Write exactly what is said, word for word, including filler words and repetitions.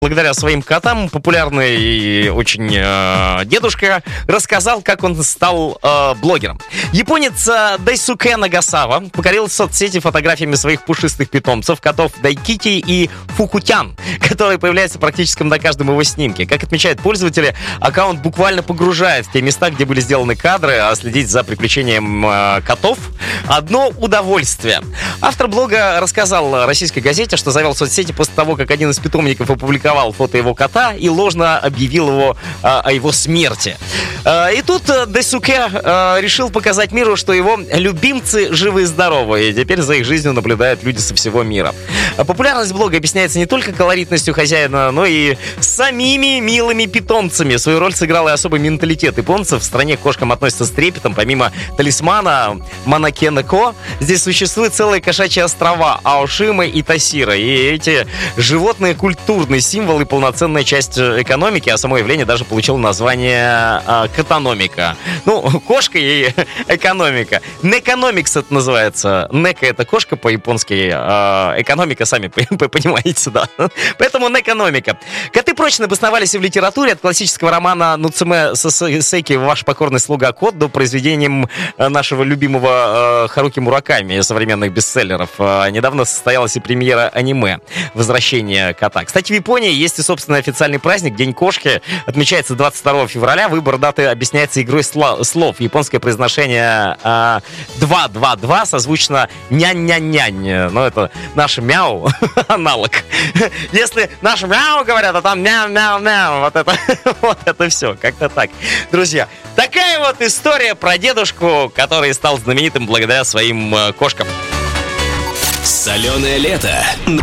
Благодаря своим котам популярный очень э, дедушка рассказал, как он стал э, блогером. Японец э, Дайсуке Нагасава покорил соцсети фотографиями своих пушистых питомцев, котов Дайкити и Фукутян, которые появляются практически на каждом его снимке. Как отмечают пользователи, аккаунт буквально погружает в те места, где были сделаны кадры, а следить за приключением э, котов – одно удовольствие. Автор блога рассказал российской газете, что завел соцсети после того, как один из питомников опубликовал фото его кота и ложно объявил его а, о его смерти. А, и тут Дайсуке а, решил показать миру, что его любимцы живы и здоровы, и теперь за их жизнью наблюдают люди со всего мира. А популярность блога объясняется не только колоритностью хозяина, но и самими милыми питомцами. Свою роль сыграл и особый менталитет японцев. В стране к кошкам относятся с трепетом. Помимо талисмана Манакенеко, здесь существуют целые кошачьи острова Аошимы и Тасира. И эти животные культурный символ и полноценная часть экономики, а само явление даже получило название э, котономика. Ну, кошка и экономика. Некономикс это называется. Нека это кошка по-японски, э, экономика, сами понимаете, да. Поэтому некономика. Коты прочно обосновались и в литературе, от классического романа Нуцуме Сосеки «Ваш покорный слуга кот» до произведением нашего любимого э, Харуки Мураками, современных бестселлеров. Э, недавно состоялась и премьера аниме «Возвращение кота». Кстати, в Японии есть и собственный официальный праздник, День кошки. Отмечается двадцать второго февраля. Выбор даты объясняется игрой слов. Японское произношение э, два два два созвучно нянь-нянь-нянь. Но это наш мяу аналог. Если наш мяу говорят, а там мяу-мяу-мяу. Вот это, вот это все. Как-то так. Друзья, такая вот история про дедушку, который стал знаменитым благодаря своим э, кошкам. Соленое лето.